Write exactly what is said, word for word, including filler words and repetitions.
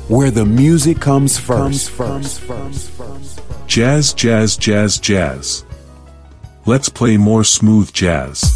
where the music comes first. Jazz, jazz, jazz, jazz. Let's play more smooth jazz.